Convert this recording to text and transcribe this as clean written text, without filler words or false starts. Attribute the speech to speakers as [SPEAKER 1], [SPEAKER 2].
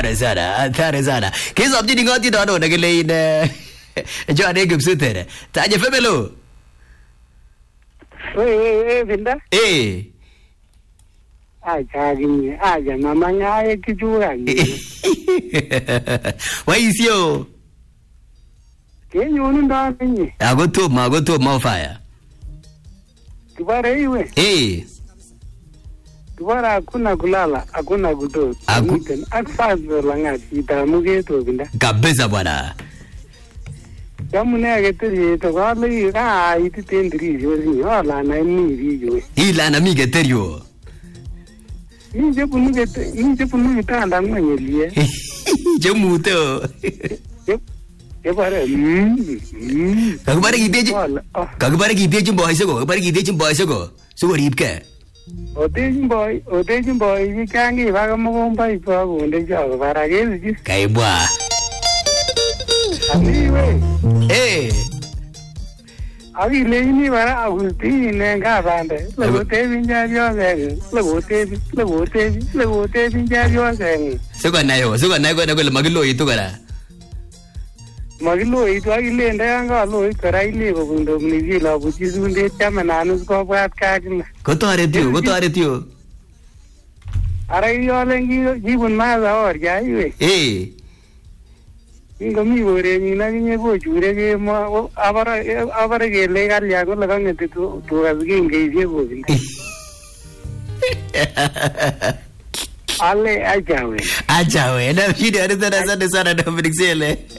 [SPEAKER 1] Hatari sana. Kisa mjini ngoti ndo ndo kile ine. Jo ane kipsutere. Taje femelo.
[SPEAKER 2] Vinda. Aja mama ngaye kichura.
[SPEAKER 1] Waisio.
[SPEAKER 2] Kenyo nunda nini?
[SPEAKER 1] Agoto ma fire.
[SPEAKER 2] Kibara iwe. Kibara hakuna kulala, hakuna kutoka. Akfazo langati itamuge to vinda.
[SPEAKER 1] Kabisa bwana.
[SPEAKER 2] Jamune geteri to kale iti tendri yozi ala na ni rijo.
[SPEAKER 1] Ila na mi geterio.
[SPEAKER 2] Ni jepunu gitanda mwenyelie.
[SPEAKER 1] Jemuto. Kakubare kiteji boy sego. Sugo ripke.
[SPEAKER 2] Otejin boy vikangi vaga mogomba ipa gonde jago baragezi.
[SPEAKER 1] Kaibwa.
[SPEAKER 2] Amiwe. Abi leini bara agusti nenga bande. Legote vinjario zeng. Legote vinjario zeng.
[SPEAKER 1] Sugo nayo na magilo itu kara.
[SPEAKER 2] Magilo itu agile ndanga lo ikara ile gobundo mnivila bujisunde chamananu ko bwat kajin.
[SPEAKER 1] Kotoretio.
[SPEAKER 2] Ara iyo lengi jibun maza orja iwe. Ingo mi bore ni na ni bo jure ke mo abara ke le gal ya ko laga ngete to gazge nge je bo bin. Ale ajawe
[SPEAKER 1] na video ada sana Dominic Sele.